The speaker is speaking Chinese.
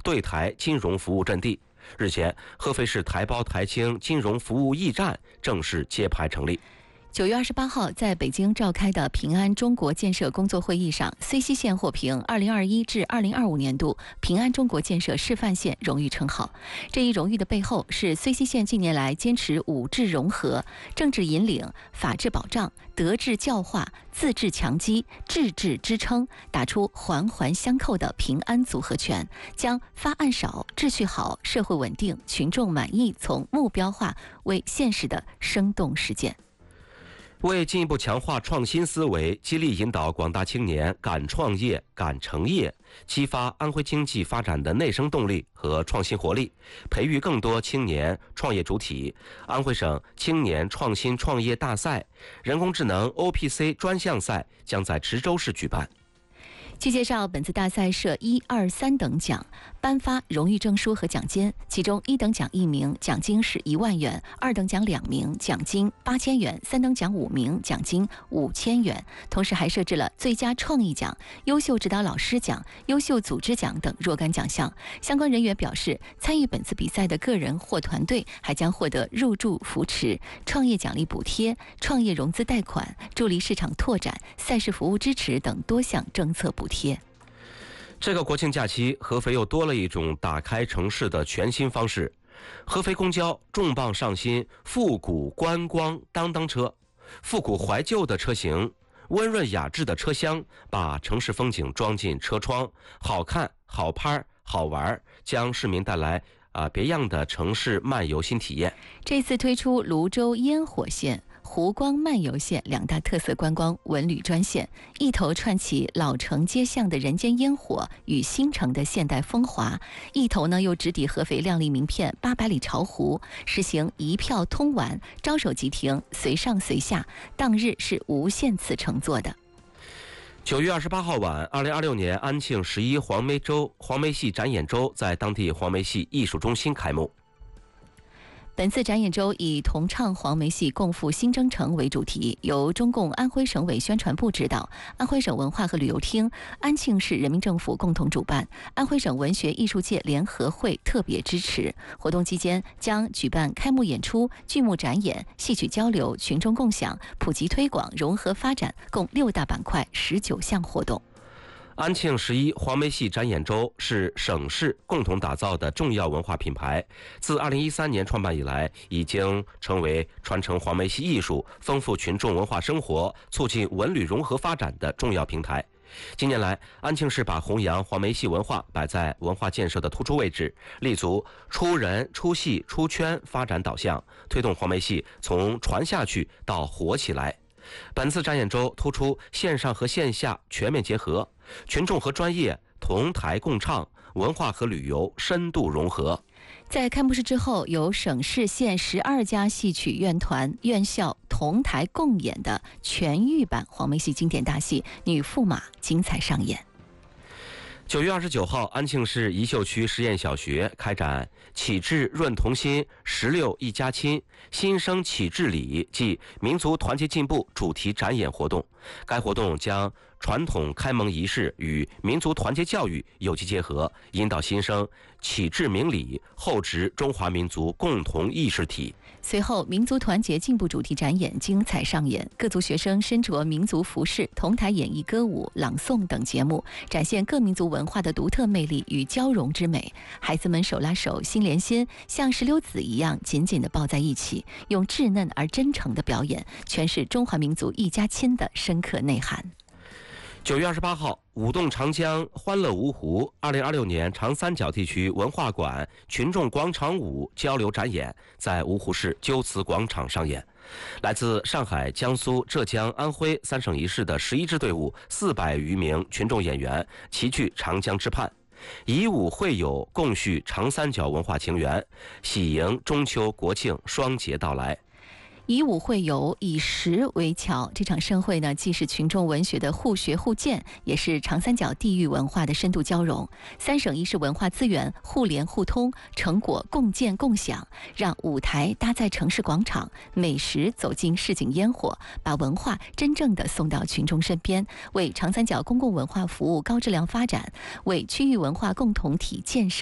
对台金融服务阵地。日前，合肥市台胞台青金融服务驿站正式揭牌成立。 9月28号，在北京召开的平安中国建设工作会议上，睢溪县获评2021至2025年度平安中国建设示范县荣誉称号。这一荣誉的背后是睢溪县近年来坚持五治融合、政治引领、法治保障、德治教化、自治强基、治治支撑，打出环环相扣的平安组合拳，将发案少、秩序好、社会稳定、群众满意从目标化为现实的生动实践。 为进一步强化创新思维，激励引导广大青年敢创业、敢成业，激发安徽经济发展的内生动力和创新活力，培育更多青年创业主体，安徽省青年创新创业大赛、人工智能 OPC 专项赛将在池州市举办。 据介绍，本次大赛设1、2、3等奖，颁发荣誉证书和奖金，其中1等奖1名，奖金是1万元；2等奖2名，奖金8000元；3等奖5名，奖金5000元。同时还设置了最佳创意奖、优秀指导老师奖、优秀组织奖等若干奖项。相关人员表示，参与本次比赛的个人或团队还将获得入驻扶持、创业奖励补贴、创业融资贷款、助力市场拓展、赛事服务支持等多项政策补贴。 这个国庆假期，合肥又多了一种打开城市的全新方式。合肥公交重磅上新复古观光当当车，复古怀旧的车型，温润雅致的车厢，把城市风景装进车窗，好看、好拍、好玩，将市民带来别样的城市漫游新体验。 这次推出泸州烟火线、湖光漫游线两大特色观光文旅专线，一头串起老城街巷的人间烟火与新城的现代风华，一头呢又直抵合肥亮丽名片800里巢湖，实行一票通完，招手即停，随上随下，当日是无限次乘坐的。 9月28号晚，2026年安庆11黄梅戏展演周在当地黄梅戏艺术中心开幕。 本次展演周以同唱黄梅戏共赴新征程为主题，由中共安徽省委宣传部指导，安徽省文化和旅游厅、安庆市人民政府共同主办，安徽省文学艺术界联合会特别支持。活动期间将举办开幕演出、剧目展演、戏曲交流、群众共享、普及推广、融合发展共6大板块19项活动。 安庆11黄梅戏展演周是省市共同打造的重要文化品牌，自2013年创办以来，已经成为传承黄梅戏艺术、丰富群众文化生活、促进文旅融合发展的重要平台。近年来，安庆市把弘扬黄梅戏文化摆在文化建设的突出位置，立足出人、出戏、出圈发展导向，推动黄梅戏从传下去到活起来。本次展演周突出线上和线下全面结合，群众和专业同台共唱，文化和旅游深度融合。 在开幕式之后，由省市县12家戏曲院团、院校同台共演的全域版黄梅戏经典大戏《女驸马》精彩上演。 9月29号，安庆市宜秀区实验小学开展启智润童心16一家亲新生启智礼暨民族团结进步主题展演活动。该活动将传统开蒙仪式与民族团结教育有机结合，引导新生启智明理，厚植中华民族共同意识体。 随后，民族团结进步主题展演精彩上演，各族学生身着民族服饰，同台演绎歌舞、朗诵等节目，展现各民族文化的独特魅力与交融之美。孩子们手拉手，心连心，像石榴籽一样紧紧地抱在一起，用稚嫩而真诚的表演，诠释中华民族一家亲的深刻内涵。 9月28号，舞动长江，欢乐芜湖2026年长三角地区文化馆群众广场舞交流展演在芜湖市鸠祠广场上演。来自上海、江苏、浙江、安徽3省1市的11支队伍，400余名群众演员齐聚长江之畔，以舞会友，共叙长三角文化情缘，喜迎中秋国庆双节到来。 以武会友，以实为桥。这场盛会呢，既是群众文学的互学互鉴，也是长三角地域文化的深度交融。3省1市文化资源互联互通，成果共建共享，让舞台搭在城市广场，美食走进市井烟火，把文化真正的送到群众身边，为长三角公共文化服务高质量发展，为区域文化共同体建设